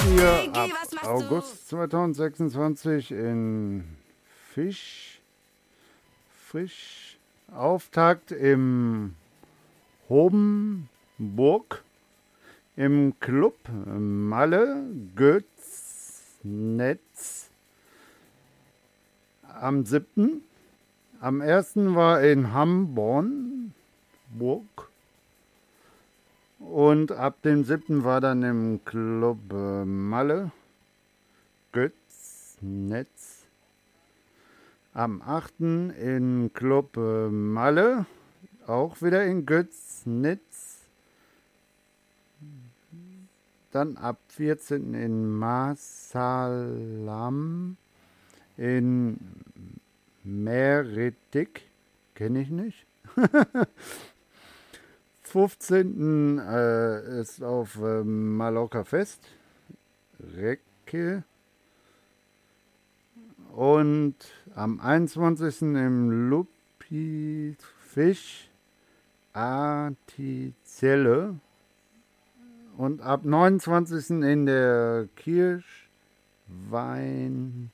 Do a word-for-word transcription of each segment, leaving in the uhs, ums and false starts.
hier ab August zweitausendsechsundzwanzig in Fisch, Frisch, Auftakt im Hobenburg, im Club Malle Götz Netz am siebten Am ersten war in Hamborn, Burg. Und ab dem siebten war dann im Club äh, Malle, Götz, Netz. Am achten in Club äh, Malle, auch wieder in Götz, Netz. Dann ab vierzehnten in Marsalam, in Meredik, kenne ich nicht. fünfzehnten Äh, ist auf äh, Mallorca Fest, Recke. Und am einundzwanzigsten im Lupi Fisch, Artizelle. Und ab neunundzwanzigsten in der Kirchwein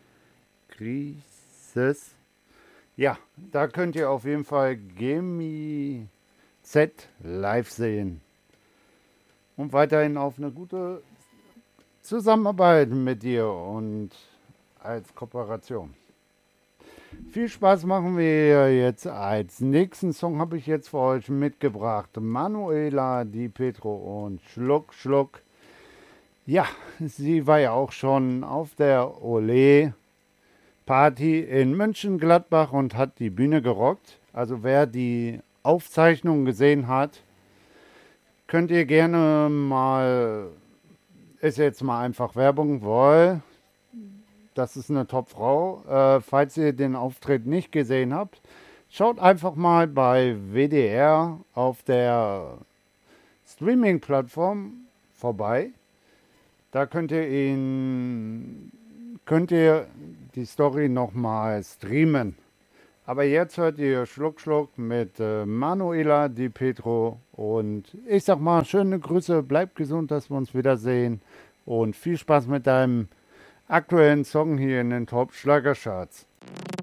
Grieses. Ja, da könnt ihr auf jeden Fall Gemi Z live sehen. Und weiterhin auf eine gute Zusammenarbeit mit dir und als Kooperation. Viel Spaß machen wir jetzt. Als nächsten Song habe ich jetzt für euch mitgebracht Manuela Di Petro und Schluck Schluck. Ja, sie war ja auch schon auf der Ole Party in Mönchengladbach und hat die Bühne gerockt. Also wer die Aufzeichnung gesehen hat, könnt ihr gerne mal, ist jetzt mal einfach Werbung, weil das ist eine Top-Frau. Äh, falls ihr den Auftritt nicht gesehen habt, schaut einfach mal bei W D R auf der Streaming-Plattform vorbei. Da könnt ihr ihn, könnt ihr die Story nochmal streamen. Aber jetzt hört ihr Schluck Schluck mit äh, Manuela Di Petro und ich sag mal schöne Grüße, bleibt gesund, dass wir uns wiedersehen und viel Spaß mit deinem aktuellen Song hier in den Top Schlagercharts.